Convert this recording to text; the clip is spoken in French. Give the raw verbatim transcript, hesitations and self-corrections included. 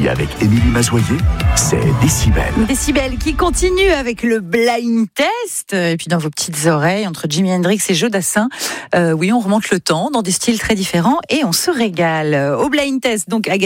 midi avec Émilie Mazoyer, c'est Décibel. Décibel qui continue avec le blind test. Et puis dans vos petites oreilles, entre Jimi Hendrix et Joe Dassin, euh, oui, on remonte le temps dans des styles très différents et on se régale. Au blind test, donc